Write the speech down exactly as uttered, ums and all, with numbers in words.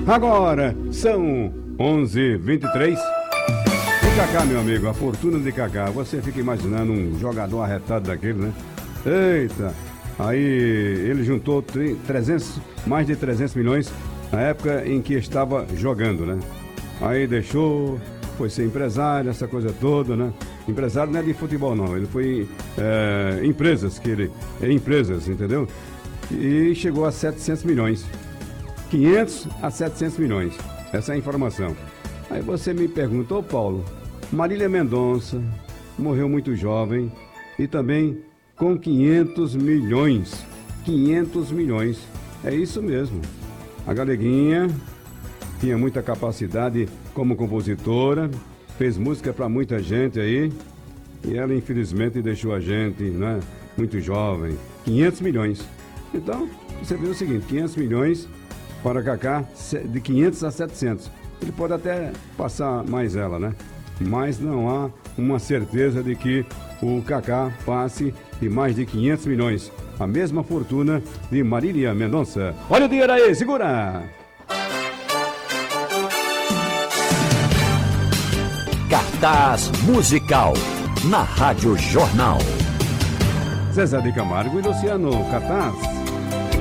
Agora são onze e vinte e três. O Kaká, meu amigo, a fortuna de Kaká. Você fica imaginando um jogador arretado daquele, né? Eita! Aí ele juntou trezentos, mais de trezentos milhões na época em que estava jogando, né? Aí deixou, foi ser empresário, essa coisa toda, né? Empresário não é de futebol, não. Ele foi é, empresas, que ele, é, empresas, entendeu? E chegou a setecentos milhões. quinhentos a setecentos milhões. Essa é a informação. Aí você me perguntou, Paulo, Marília Mendonça morreu muito jovem e também com quinhentos milhões. quinhentos milhões. É isso mesmo. A Galeguinha tinha muita capacidade como compositora, fez música para muita gente aí, e ela infelizmente deixou a gente, né, muito jovem. quinhentos milhões. Então, você vê o seguinte, quinhentos milhões para Kaká, de quinhentos a setecentos. Ele pode até passar mais ela, né? Mas não há uma certeza de que o Kaká passe de mais de quinhentos milhões. A mesma fortuna de Marília Mendonça. Olha o dinheiro aí, segura! Cartaz musical na Rádio Jornal. Zezé de Camargo e Luciano Cartaz.